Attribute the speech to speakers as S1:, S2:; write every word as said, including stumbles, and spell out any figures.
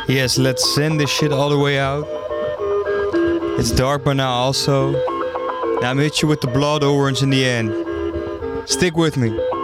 S1: Yes, let's send this shit all the way out. It's dark by now also. Now I'm hit you with the blood orange in the end. Stick with me.